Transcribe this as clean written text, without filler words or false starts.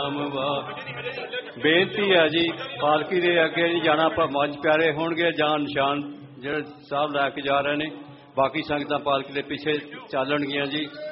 ਬੇਨਤੀ ਹੈ ਜੀ ਪਾਲਕੀ ਦੇ ਅੱਗੇ ਨਹੀਂ ਜਾਣਾ, ਮੰਚ ਪਿਆਰੇ ਹੋਣਗੇ ਜਾਂ ਨਿਸ਼ਾਨ ਜਿਹੜੇ ਸਾਹਿਬ ਲੈ ਕੇ ਜਾ ਰਹੇ ਨੇ, ਬਾਕੀ ਸੰਗਤਾਂ ਪਾਲਕੀ ਦੇ ਪਿੱਛੇ ਚੱਲਣਗੀਆਂ ਜੀ।